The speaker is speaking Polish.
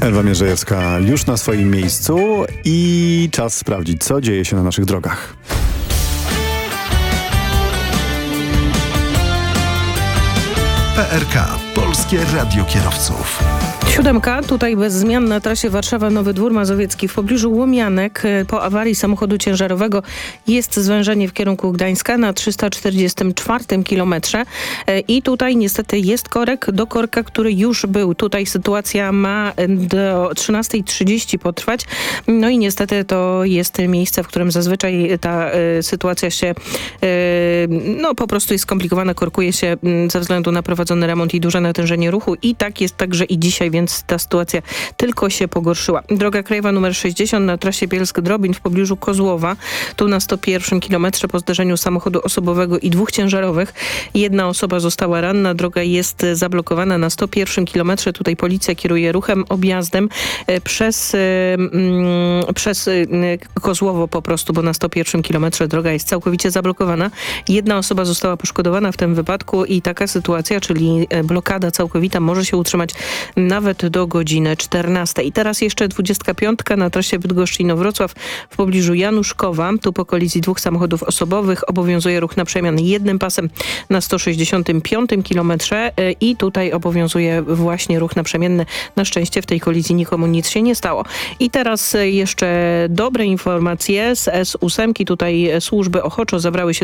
Ewa Mierzejewska już na swoim miejscu i czas sprawdzić, co dzieje się na naszych drogach. PRK. Polskie Radio Kierowców. 7. Tutaj bez zmian na trasie Warszawa-Nowy Dwór Mazowiecki. W pobliżu Łomianek po awarii samochodu ciężarowego jest zwężenie w kierunku Gdańska na 344 kilometrze. I tutaj niestety jest korek do korka, który już był. Tutaj sytuacja ma do 13:30 potrwać. No i niestety to jest miejsce, w którym zazwyczaj ta sytuacja się po prostu jest skomplikowana, korkuje się ze względu na prowadzony remont i duże natężenie ruchu. I tak jest także i dzisiaj, więc ta sytuacja tylko się pogorszyła. Droga krajowa nr 60 na trasie Bielsk-Drobin w pobliżu Kozłowa. Tu na 101 kilometrze po zderzeniu samochodu osobowego i 2 ciężarowych. Jedna osoba została ranna. Droga jest zablokowana na 101 kilometrze. Tutaj policja kieruje ruchem objazdem przez Kozłowo po prostu, bo na 101 kilometrze droga jest całkowicie zablokowana. Jedna osoba została poszkodowana w tym wypadku i taka sytuacja, czyli blokada całkowita, może się utrzymać nawet do godziny 14. I teraz jeszcze 25 na trasie Bydgoszcz-Inowrocław w pobliżu Januszkowa. Tu po kolizji 2 samochodów osobowych obowiązuje ruch na przemian jednym pasem na 165 kilometrze i tutaj obowiązuje właśnie ruch naprzemienny. Na szczęście w tej kolizji nikomu nic się nie stało. I teraz jeszcze dobre informacje z S8. Tutaj służby ochoczo zabrały się